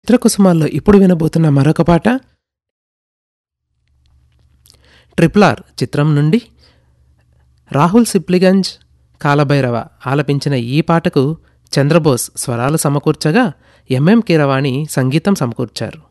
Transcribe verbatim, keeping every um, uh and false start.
చిత్రకుసుమాల్లో ఇప్పుడు వినబోతున్న మరొక పాట ట్రిపుల్ ఆర్ చిత్రం నుండి రాహుల్ సిప్లిగంజ్ కాలభైరవ ఆలపించిన ఈ పాటకు చంద్రబోస్ స్వరాలు సమకూర్చగా ఎంఎం కీరవాణి సంగీతం సమకూర్చారు.